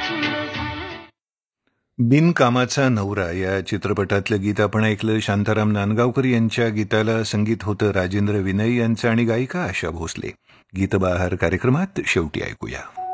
बिनकामाचा नवरा या चित्रपटातलं गीत आपण ऐकलं. शांताराम नांदगावकर यांच्या गीताला संगीत होतं राजेंद्र विनय यांचं आणि गायिका आशा भोसले. गीतबहार कार्यक्रमात शेवटी ऐकूया.